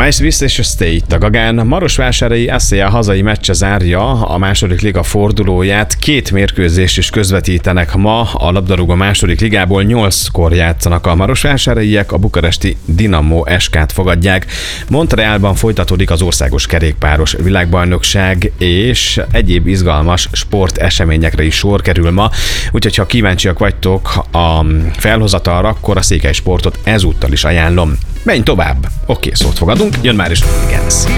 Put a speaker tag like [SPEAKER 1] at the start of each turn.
[SPEAKER 1] Ice Wish és a Stay a Gagán. Marosvásárhelyi SZIA hazai meccse zárja a második liga fordulóját. 2 mérkőzést is közvetítenek ma. A labdarúgó második ligából 8-kor játszanak a marosvásárhelyiek, a bukaresti Dinamo SK-t fogadják. Montrealban folytatódik az országos kerékpáros világbajnokság, és egyéb izgalmas sporteseményekre is sor kerül ma. Úgyhogy ha kíváncsiak vagytok a felhozatalra, akkor a Székely Sportot ezúttal is ajánlom. Menj tovább! Oké, szót fogadunk, jön már is Gens.